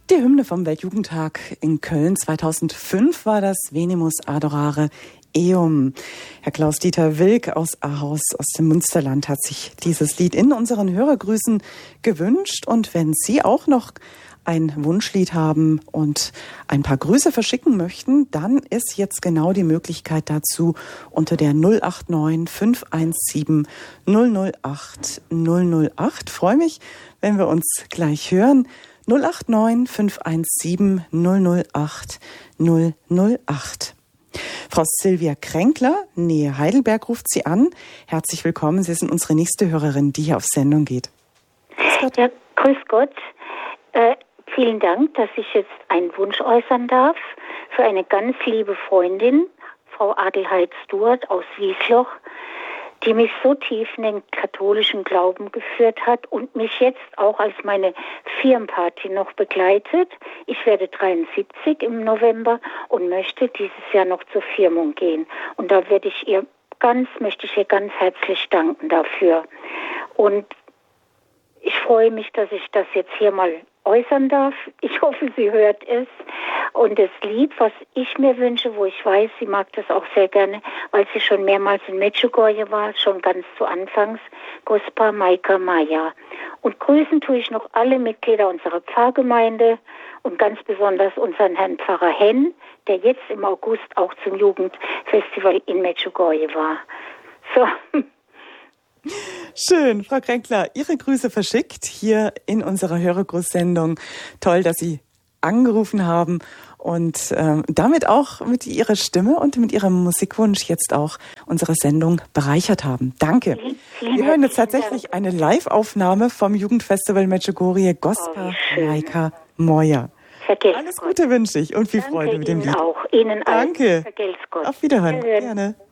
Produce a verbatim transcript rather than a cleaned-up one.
Die Hymne vom Weltjugendtag in Köln zweitausendfünf war das Venemus Adorare Eum. Herr Klaus-Dieter Wilk aus Ahaus aus dem Münsterland hat sich dieses Lied in unseren Hörergrüßen gewünscht. Und wenn Sie auch noch ein Wunschlied haben und ein paar Grüße verschicken möchten, dann ist jetzt genau die Möglichkeit dazu unter der null acht neun fünf eins sieben null null acht null null acht. Freue mich, wenn wir uns gleich hören. null acht neun fünf eins sieben null null acht null null acht. Frau Silvia Kränkler, Nähe Heidelberg, ruft Sie an. Herzlich willkommen. Sie sind unsere nächste Hörerin, die hier auf Sendung geht. Grüß Gott. Ja, grüß Gott. Äh, vielen Dank, dass ich jetzt einen Wunsch äußern darf für eine ganz liebe Freundin, Frau Adelheid Stuart aus Wiesloch, die mich so tief in den katholischen Glauben geführt hat und mich jetzt auch als meine Firmenparty noch begleitet. Ich werde dreiundsiebzig im November und möchte dieses Jahr noch zur Firmung gehen. Und da werde ich ihr ganz, möchte ich ihr ganz herzlich danken dafür. Und ich freue mich, dass ich das jetzt hier mal äußern darf. Ich hoffe, sie hört es. Und das Lied, was ich mir wünsche, wo ich weiß, sie mag das auch sehr gerne, weil sie schon mehrmals in Medjugorje war, schon ganz zu Anfangs, Gospa Majka Maja. Und grüßen tue ich noch alle Mitglieder unserer Pfarrgemeinde und ganz besonders unseren Herrn Pfarrer Henn, der jetzt im August auch zum Jugendfestival in Medjugorje war. So. Schön, Frau Kränkler, Ihre Grüße verschickt hier in unserer Hörergrußsendung. Toll, dass Sie angerufen haben und äh, damit auch mit Ihrer Stimme und mit Ihrem Musikwunsch jetzt auch unsere Sendung bereichert haben. Danke. Wir hören jetzt tatsächlich eine Live-Aufnahme vom Jugendfestival Medjugorje Gospa Majka Moja. Alles Gute wünsche ich und viel Freude mit dem Lied. Auch. Ihnen auch. Danke. Vergelt's Gott. Auf Wiederhören. Gerne.